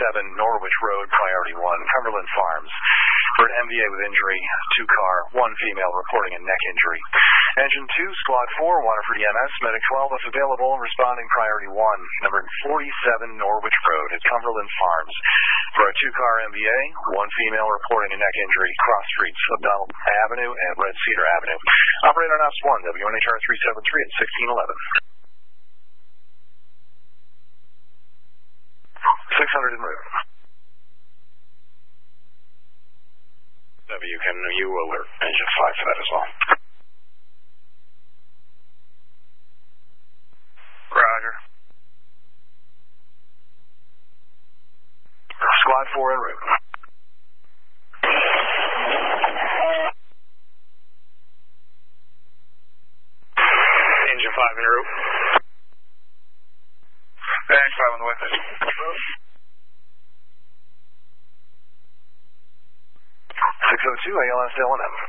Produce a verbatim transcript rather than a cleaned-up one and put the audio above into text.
forty-seven Norwich Road, Priority one, Cumberland Farms. For an M V A with injury, two car, one female reporting a neck injury. Engine two, Squad four, Waterford E M S, Medic twelve if available, responding Priority one, number forty-seven Norwich Road at Cumberland Farms. For a two-car M V A, one female reporting a neck injury, cross streets, O'Donnell Avenue and Red Cedar Avenue. Operator on O S one, W N H R three seven three at sixteen eleven. six hundred en route. W, can you alert engine five for that as well? Roger. Squad four en route. Engine five en route. Engine five on the way. six oh two A L S L and M.